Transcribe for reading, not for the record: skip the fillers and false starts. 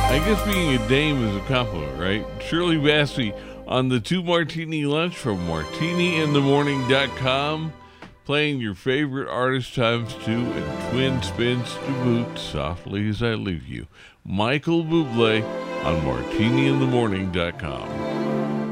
I guess being a dame is a compliment, right? Shirley Bassey on the Two Martini Lunch from martiniinthemorning.com, playing your favorite artist times two and twin spins to boot, softly as I leave you. Michael Bublé on martiniinthemorning.com.